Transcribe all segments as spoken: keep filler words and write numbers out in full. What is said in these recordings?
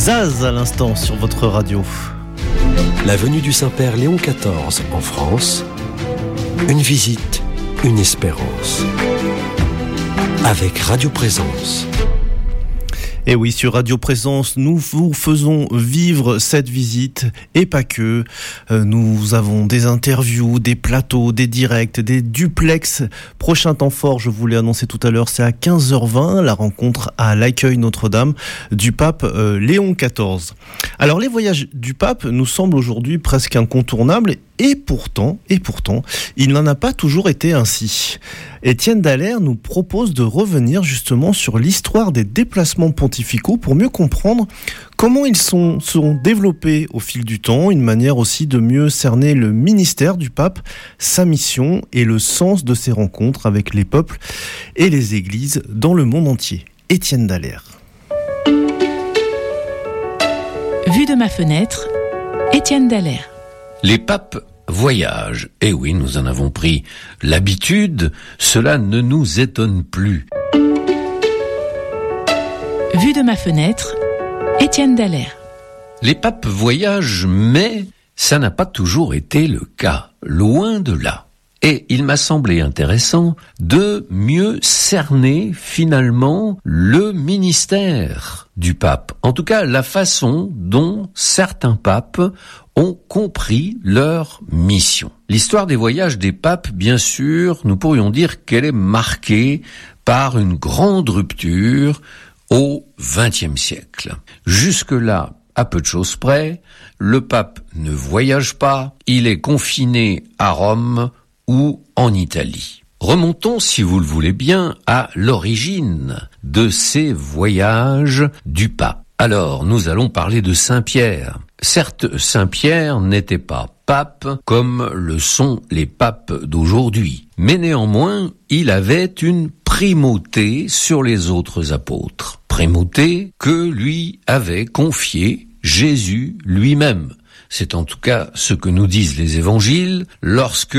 Zaz à l'instant sur votre radio. La venue du Saint-Père Léon quatorze en France, une visite, une espérance. Avec Radio Présence. Et oui, sur Radio Présence, nous vous faisons vivre cette visite et pas que. Euh, nous avons des interviews, des plateaux, des directs, des duplex. Prochain temps fort, je vous l'ai annoncé tout à l'heure, c'est à quinze heures vingt, la rencontre à l'accueil Notre-Dame du pape euh, Léon quatorze. Alors les voyages du pape nous semblent aujourd'hui presque incontournables et pourtant, et pourtant, il n'en a pas toujours été ainsi. Étienne Dallaire nous propose de revenir justement sur l'histoire des déplacements pontificaux pour mieux comprendre comment ils sont, sont développés au fil du temps, une manière aussi de mieux cerner le ministère du pape, sa mission et le sens de ses rencontres avec les peuples et les églises dans le monde entier. Étienne Dallaire. Vue de ma fenêtre, Étienne Dallaire. Les papes voyagent. Eh oui, nous en avons pris l'habitude, cela ne nous étonne plus. Vue de ma fenêtre, Étienne Dallaire. Les papes voyagent, mais ça n'a pas toujours été le cas, loin de là. Et il m'a semblé intéressant de mieux cerner finalement le ministère du pape. En tout cas, la façon dont certains papes ont compris leur mission. L'histoire des voyages des papes, bien sûr, nous pourrions dire qu'elle est marquée par une grande rupture au vingtième siècle. Jusque-là, à peu de choses près, le pape ne voyage pas, il est confiné à Rome ou en Italie. Remontons, si vous le voulez bien, à l'origine de ces voyages du pape. Alors, nous allons parler de Saint-Pierre. Certes, Saint-Pierre n'était pas pape comme le sont les papes d'aujourd'hui, mais néanmoins, il avait une primauté sur les autres apôtres. Primauté que lui avait confiée Jésus lui-même. C'est en tout cas ce que nous disent les évangiles lorsque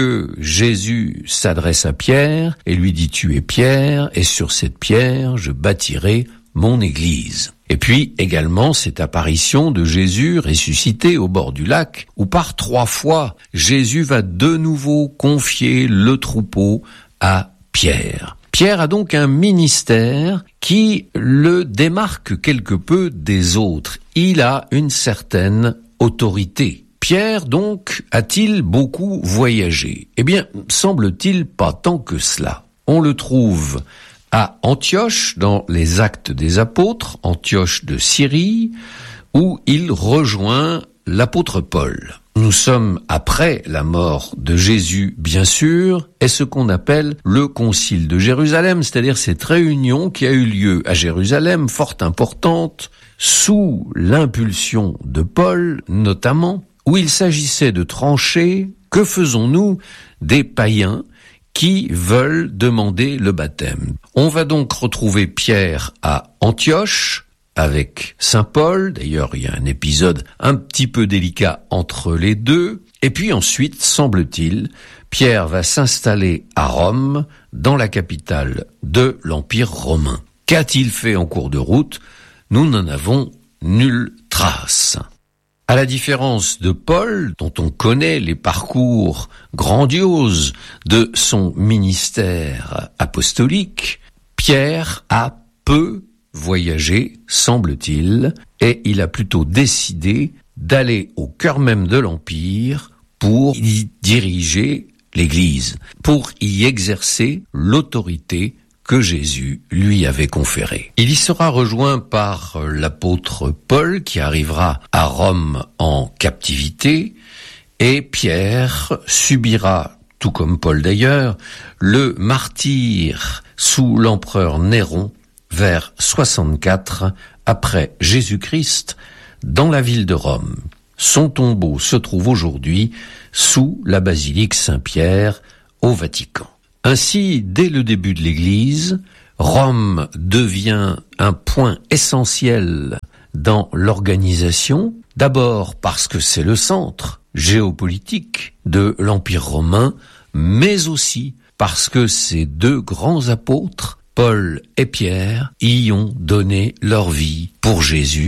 Jésus s'adresse à Pierre et lui dit « Tu es Pierre, et sur cette pierre je bâtirai mon église ». Et puis également cette apparition de Jésus ressuscité au bord du lac, où par trois fois Jésus va de nouveau confier le troupeau à Pierre. Pierre a donc un ministère qui le démarque quelque peu des autres. Il a une certaine autorité. Pierre, donc, a-t-il beaucoup voyagé ? Eh bien, semble-t-il pas tant que cela. On le trouve à Antioche, dans les Actes des Apôtres, Antioche de Syrie, où il rejoint l'apôtre Paul. Nous sommes après la mort de Jésus, bien sûr, et ce qu'on appelle le Concile de Jérusalem, c'est-à-dire cette réunion qui a eu lieu à Jérusalem, fort importante, sous l'impulsion de Paul, notamment, où il s'agissait de trancher « Que faisons-nous des païens qui veulent demander le baptême ?» On va donc retrouver Pierre à Antioche, avec Saint Paul. D'ailleurs, il y a un épisode un petit peu délicat entre les deux. Et puis ensuite, semble-t-il, Pierre va s'installer à Rome, dans la capitale de l'Empire romain. Qu'a-t-il fait en cours de route ? Nous n'en avons nulle trace. À la différence de Paul, dont on connaît les parcours grandioses de son ministère apostolique, Pierre a peu voyagé, semble-t-il, et il a plutôt décidé d'aller au cœur même de l'Empire pour y diriger l'Église, pour y exercer l'autorité que Jésus lui avait conférée. Il y sera rejoint par l'apôtre Paul qui arrivera à Rome en captivité, et Pierre subira, tout comme Paul d'ailleurs, le martyre sous l'empereur Néron vers soixante-quatre après Jésus-Christ dans la ville de Rome. Son tombeau se trouve aujourd'hui sous la basilique Saint-Pierre au Vatican. Ainsi, dès le début de l'Église, Rome devient un point essentiel dans l'organisation, d'abord parce que c'est le centre géopolitique de l'Empire romain, mais aussi parce que ces deux grands apôtres, Paul et Pierre, y ont donné leur vie pour Jésus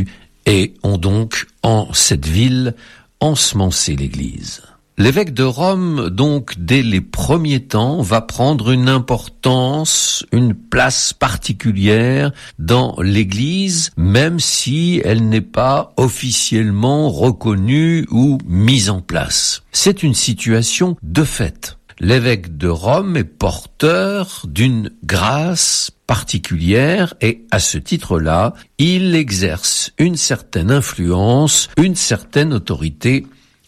et ont donc, en cette ville, ensemencé l'Église. L'évêque de Rome, donc, dès les premiers temps, va prendre une importance, une place particulière dans l'Église, même si elle n'est pas officiellement reconnue ou mise en place. C'est une situation de fait. L'évêque de Rome est porteur d'une grâce particulière et, à ce titre-là, il exerce une certaine influence, une certaine autorité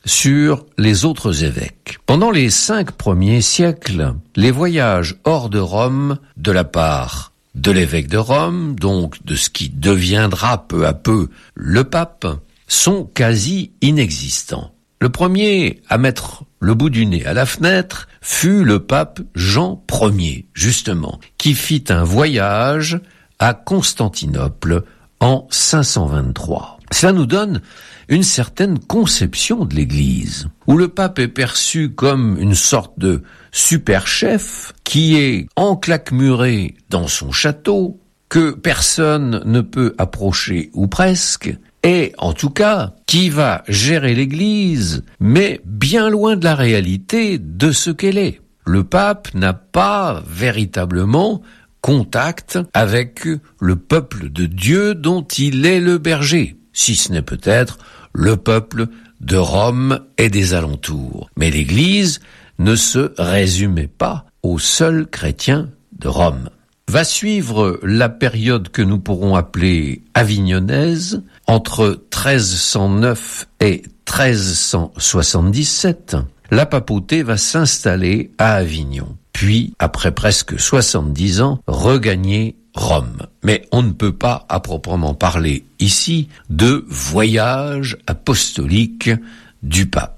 sur les autres évêques. Pendant les cinq premiers siècles, les voyages hors de Rome, de la part de l'évêque de Rome, donc de ce qui deviendra peu à peu le pape, sont quasi inexistants. Le premier à mettre le bout du nez à la fenêtre fut le pape Jean Ier, justement, qui fit un voyage à Constantinople en cinq cent vingt-trois. Cela nous donne une certaine conception de l'Église, où le pape est perçu comme une sorte de super-chef qui est enclaquemuré dans son château, que personne ne peut approcher ou presque, et en tout cas qui va gérer l'Église, mais bien loin de la réalité de ce qu'elle est. Le pape n'a pas véritablement contact avec le peuple de Dieu dont il est le berger, si ce n'est peut-être le peuple de Rome et des alentours. Mais l'Église ne se résumait pas aux seuls chrétiens de Rome. Va suivre la période que nous pourrons appeler avignonnaise, entre treize cent neuf et treize cent soixante-dix-sept. La papauté va s'installer à Avignon, puis, après presque soixante-dix ans, regagner Rome. Mais on ne peut pas, à proprement parler ici, de voyage apostolique du pape.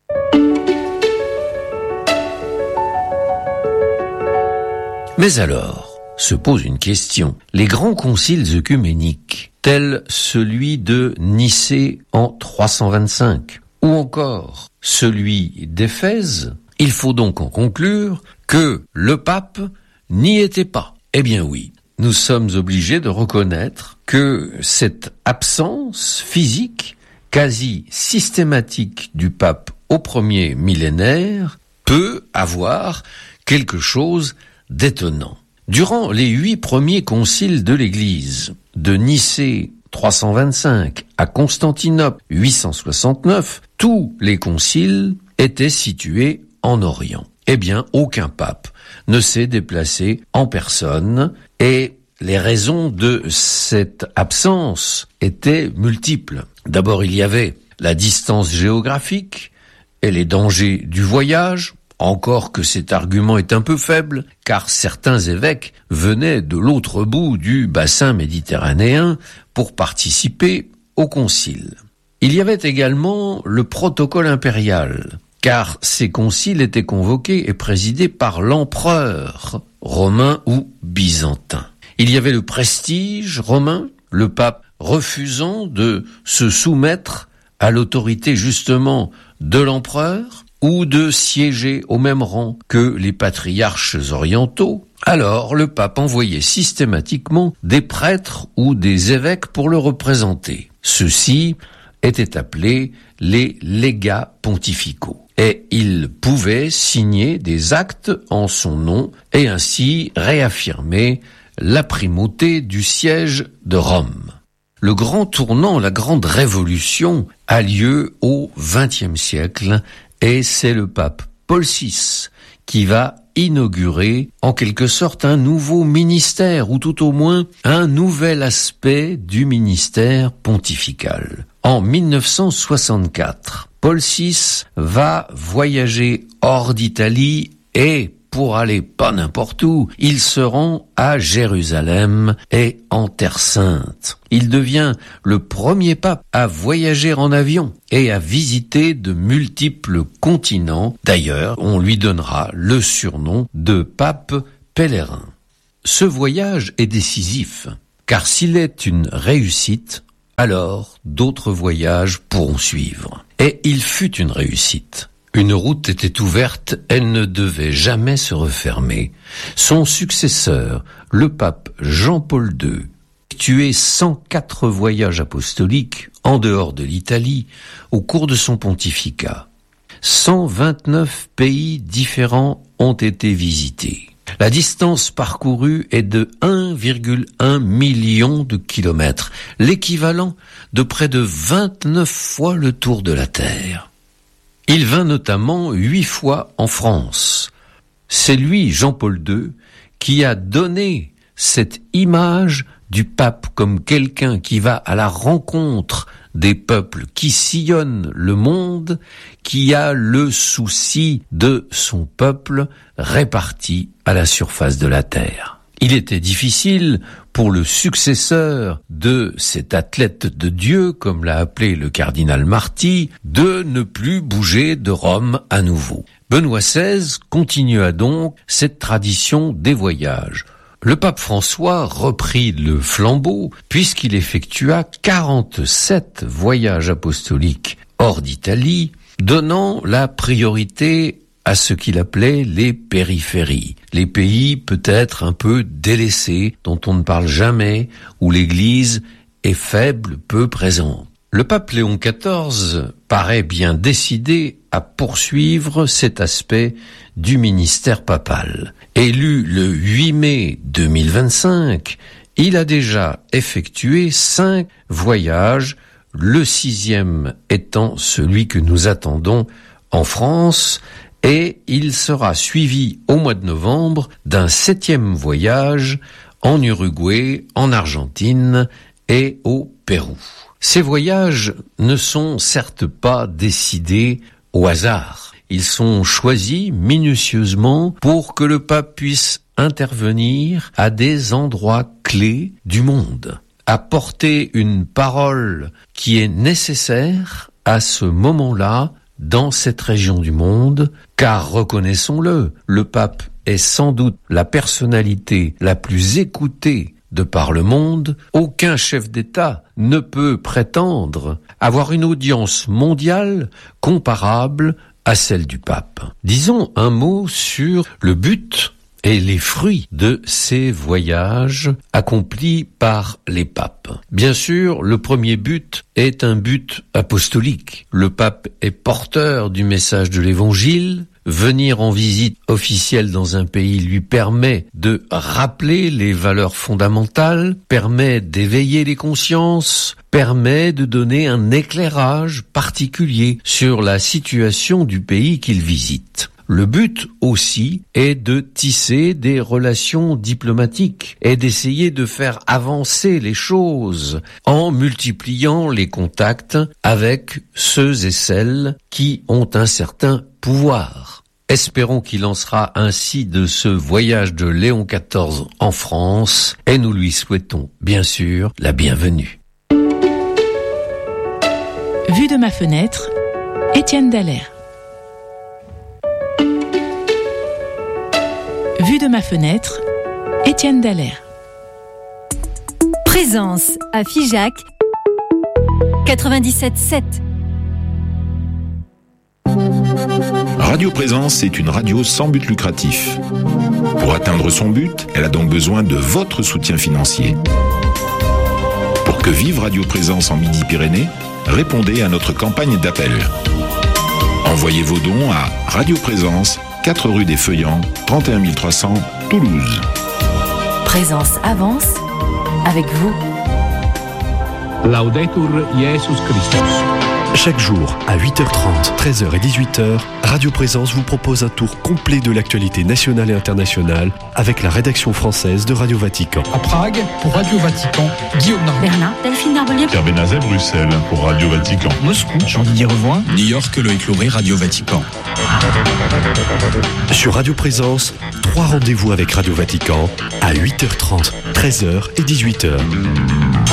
Mais alors, se pose une question. Les grands conciles œcuméniques, tels celui de Nicée en trois cent vingt-cinq, ou encore celui d'Éphèse, il faut donc en conclure que le pape n'y était pas. Eh bien oui, nous sommes obligés de reconnaître que cette absence physique quasi systématique du pape au premier millénaire peut avoir quelque chose d'étonnant. Durant les huit premiers conciles de l'Église, de Nicée trois cent vingt-cinq à Constantinople huit cent soixante-neuf, tous les conciles étaient situés en Orient. Eh bien, aucun pape ne s'est déplacé en personne et les raisons de cette absence étaient multiples. D'abord, il y avait la distance géographique et les dangers du voyage, encore que cet argument est un peu faible, car certains évêques venaient de l'autre bout du bassin méditerranéen pour participer au concile. Il y avait également le protocole impérial, car ces conciles étaient convoqués et présidés par l'empereur romain ou byzantin. Il y avait le prestige romain, le pape refusant de se soumettre à l'autorité justement de l'empereur, ou de siéger au même rang que les patriarches orientaux. Alors le pape envoyait systématiquement des prêtres ou des évêques pour le représenter. Ceux-ci étaient appelés les légats pontificaux. Et il pouvait signer des actes en son nom et ainsi réaffirmer la primauté du siège de Rome. Le grand tournant, la grande révolution a lieu au vingtième siècle et c'est le pape Paul six qui va inaugurer en quelque sorte un nouveau ministère ou tout au moins un nouvel aspect du ministère pontifical. En mille neuf cent soixante-quatre, Paul six va voyager hors d'Italie et pour aller pas n'importe où, il se rend à Jérusalem et en Terre Sainte. Il devient le premier pape à voyager en avion et à visiter de multiples continents. D'ailleurs, on lui donnera le surnom de pape pèlerin. Ce voyage est décisif, car s'il est une réussite, alors d'autres voyages pourront suivre. Et il fut une réussite. Une route était ouverte, elle ne devait jamais se refermer. Son successeur, le pape Jean-Paul deux, effectué cent quatre voyages apostoliques en dehors de l'Italie au cours de son pontificat. cent vingt-neuf pays différents ont été visités. La distance parcourue est de un virgule un million de kilomètres, l'équivalent de près de vingt-neuf fois le tour de la Terre. Il vint notamment huit fois en France. C'est lui, Jean-Paul deux, qui a donné cette image du pape comme quelqu'un qui va à la rencontre des peuples, qui sillonnent le monde, qui a le souci de son peuple réparti à la surface de la terre. Il était difficile pour le successeur de cet athlète de Dieu, comme l'a appelé le cardinal Marty, de ne plus bouger de Rome à nouveau. Benoît seize continua donc cette tradition des voyages. Le pape François reprit le flambeau puisqu'il effectua quarante-sept voyages apostoliques hors d'Italie, donnant la priorité à ce qu'il appelait les périphéries, les pays peut-être un peu délaissés, dont on ne parle jamais, où l'Église est faible, peu présente. Le pape Léon quatorze paraît bien décidé à poursuivre cet aspect du ministère papal. Élu le huit mai deux mille vingt-cinq, il a déjà effectué cinq voyages, le sixième étant celui que nous attendons en France, et il sera suivi au mois de novembre d'un septième voyage en Uruguay, en Argentine et au Pérou. Ces voyages ne sont certes pas décidés au hasard. Ils sont choisis minutieusement pour que le pape puisse intervenir à des endroits clés du monde, apporter une parole qui est nécessaire à ce moment-là dans cette région du monde, car reconnaissons-le, le pape est sans doute la personnalité la plus écoutée de par le monde. Aucun chef d'État ne peut prétendre avoir une audience mondiale comparable à celle du pape. Disons un mot sur le but et les fruits de ces voyages accomplis par les papes. Bien sûr, le premier but est un but apostolique. Le pape est porteur du message de l'Évangile. Venir en visite officielle dans un pays lui permet de rappeler les valeurs fondamentales, permet d'éveiller les consciences, permet de donner un éclairage particulier sur la situation du pays qu'il visite. Le but aussi est de tisser des relations diplomatiques et d'essayer de faire avancer les choses en multipliant les contacts avec ceux et celles qui ont un certain pouvoir. Espérons qu'il en sera ainsi de ce voyage de Léon quatorze en France et nous lui souhaitons bien sûr la bienvenue. Vue de ma fenêtre, Étienne Dallaire. Vue de ma fenêtre, Étienne Dallaire. Présence à Figeac, quatre-vingt-dix-sept sept. Radio Présence est une radio sans but lucratif. Pour atteindre son but, elle a donc besoin de votre soutien financier. Pour que vive Radio Présence en Midi-Pyrénées, répondez à notre campagne d'appel. Envoyez vos dons à Radio Présence, quatre rue des Feuillants, trente et un mille trois cents, Toulouse. Présence avance avec vous. Laudetur Jesus Christus. Chaque jour, à huit heures trente, treize heures et dix-huit heures, Radio Présence vous propose un tour complet de l'actualité nationale et internationale avec la rédaction française de Radio Vatican. À Prague, pour Radio Vatican, Guillaume Narbonne. Berlin, Delphine Narbonnier. Pierre Benazet, Bruxelles, pour Radio Vatican. Moscou, Jean-Didier Revoin. New York, Loïc Lauré, Radio Vatican. Sur Radio Présence, trois rendez-vous avec Radio Vatican à huit heures trente, treize heures et dix-huit heures.